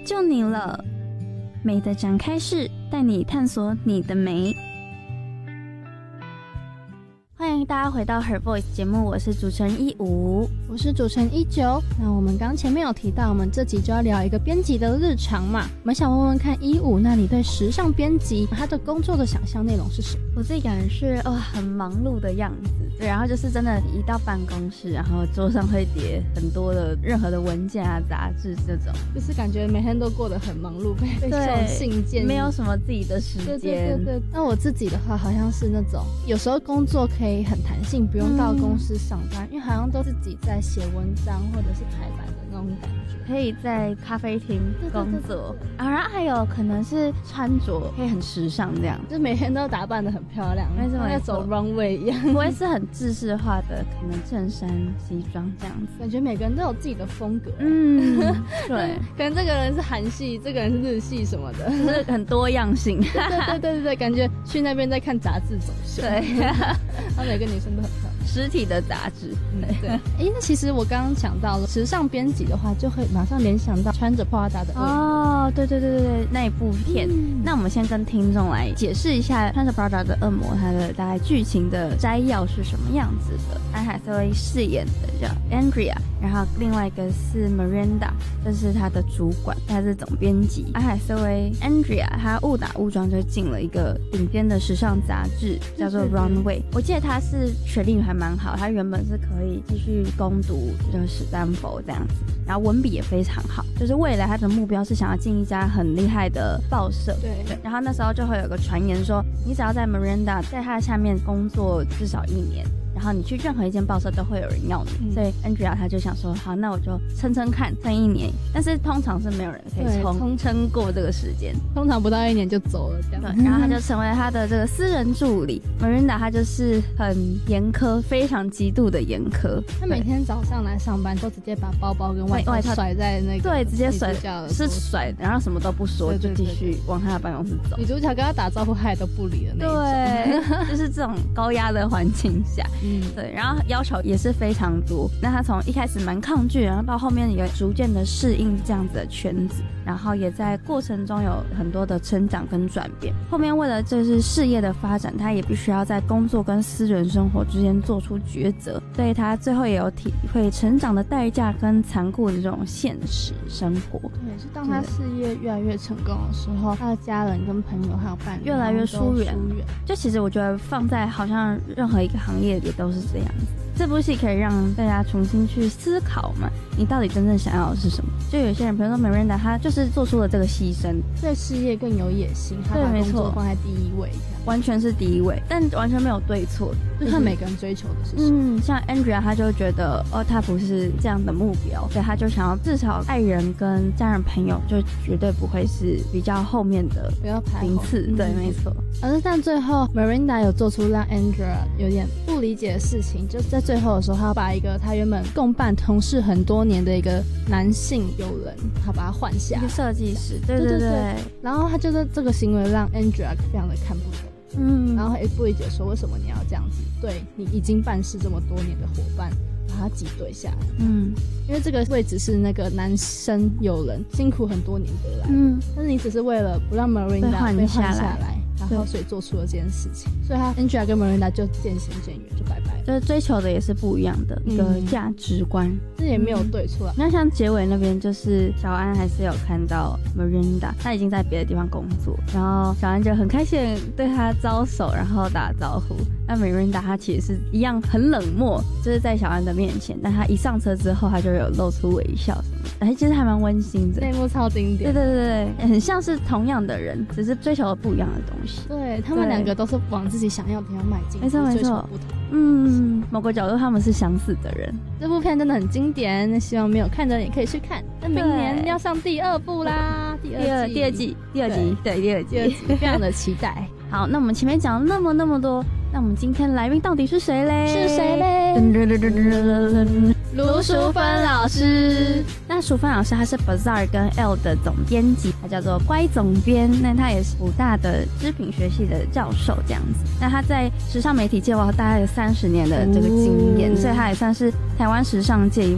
就你了。美的展开式，带你探索你的美。欢迎大家回到 Her Voice 节目，我是主持人15， 我是主持人19。那我们刚前面有提到，我们这集就要聊一个编辑的日常嘛。我们想问问看15，那你对时尚编辑他的工作的想象内容是什么？ 我自己感觉是很忙碌的样子，对，然后就是真的一到办公室，然后桌上会叠很多的任何的文件啊、杂志这种， 就是感觉每天都过得很忙碌，被这种信件， 没有什么自己的时间。 对。那我自己的话，好像是那种有时候工作可以很弹性，不用到公司上班，因为好像都自己在写文章或者是排版的那种感觉， 可以在咖啡厅工作啊，然后还有可能是穿着可以很时尚这样， 就每天都打扮得很漂亮， 没错， 像在走 runway 一样， 不会是很制式化的，可能衬衫、西装这样子， 感觉每个人都有自己的风格。 对， 可能这个人是韩系，这个人是日系什么的， 就是很多样性。 对，感觉去那边在看杂志走秀， 对， 然后每个女生都很漂亮。 实体的杂志， 对。那其实我刚刚讲到了时尚编辑的话，就会马上联想到穿着 Prada 的恶魔。 对，那一部片。那我们先跟听众来解释一下穿着 Prada 的恶魔它的大概剧情的摘要是什么样子的。安海瑟薇饰演的叫 Andrea， 然后另外一个是 Miranda， 这是她的主管，她是总编辑。安海瑟薇 Andrea 她误打误撞就进了一个顶尖的时尚杂志，叫做 Runway。我记得她是学历还蛮好，她原本是可以继续攻读就是史丹佛这样子，然后文笔也非常好，就是未来她的目标是想要进一家很厉害的报社。对，然后那时候就会有个传言说，你只要在 Miranda 在她下面工作至少1年，然后你去任何一间报社都会有人要你，所以 Andrea 她就想说，好，那我就撑看1年，但是通常是没有人可以撑过这个时间， 通常不到1年就走了这样。 对，然后她就成为她的这个私人助理。Miranda 她就是很严苛，非常极度的严苛。 她每天早上来上班都直接把包包跟外套甩在那个， 对，直接甩，是甩，然后什么都不说，就继续往她的办公室走。 女主角跟她打招呼，她也都不理的那种。 对，就是这种高压的环境下。对，然后要求也是非常多。那他从一开始蛮抗拒，然后到后面也逐渐的适应这样子的圈子，然后也在过程中有很多的成长跟转变。后面为了就是事业的发展，他也必须要在工作跟私人生活之间做出抉择，所以他最后也有体会成长的代价跟残酷的这种现实生活。 对，是当他事业越来越成功的时候，他的家人跟朋友还有伴侣越来越疏远。就其实我觉得放在好像任何一个行业里都是这样子。这部戏可以让大家重新去思考嘛，你到底真正想要的是什么？就有些人，比如说 Miranda， 她就是做出了这个牺牲， 对事业更有野心，她把工作放在第一位， 完全是第一位，但完全没有对错， 就是看每个人追求的是什么。 像 Andrea 她就觉得她不是这样的目标，所以她就想要至少爱人跟家人朋友就绝对不会是比较后面的名次。对，没错。 但最后 Miranda 有做出让 Andrea 有点不理解的事情，就在最后的时候，他把一个他原本共办同事很多年的一个男性友人，他把他换下， 一个设计师。对。 然后他就是这个行为让 Andrea 非常的看不懂，然后也不理解说为什么你要这样子对你已经办事这么多年的伙伴把他挤兑下来。因为这个位置是那个男生友人辛苦很多年得来，但是你只是为了不让 Miranda 被换下来，然后所以做出了这件事情，所以他 Angela 跟 Miranda 就渐行渐远，就拜拜了。 就是追求的也是不一样的一个价值观， 这也没有对错。 那像结尾那边，就是小安还是有看到 Miranda， 他已经在别的地方工作，然后小安就很开心对他招手，然后打招呼。那 Miranda 他其实是一样很冷漠，就是在小安的面前，但他一上车之后，他就有露出微笑什么的，其实还蛮温馨的。 那一幕超经典。 对，很像是同样的人，只是追求了不一样的东西。 对，他们两个都是往自己想要的地方迈进， 没错。 不同。 某个角度他们是相似的人。 这部片真的很经典，那希望没有看的人也可以去看。那明年要上第2部啦，第二季，非常的期待。 好，那我们前面讲了那么多，那我们今天来宾到底是谁嘞？ 卢淑芬老师。 那淑芬老师他是 Bazaar 跟 Elle 的总编辑，他叫做乖总编。那他也是辅大的织品学系的教授这样子。那他在时尚媒体界大概有30年的这个经验，所以他也算是台湾时尚界